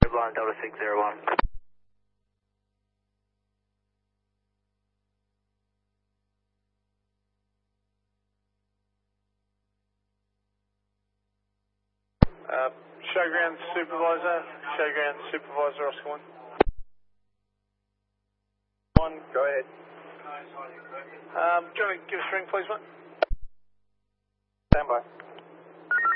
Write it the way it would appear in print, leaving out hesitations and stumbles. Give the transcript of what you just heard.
Line Delta 601. Showground Supervisor Oscar 1. Go ahead. Do you want to give us a ring, please, mate? Stand by.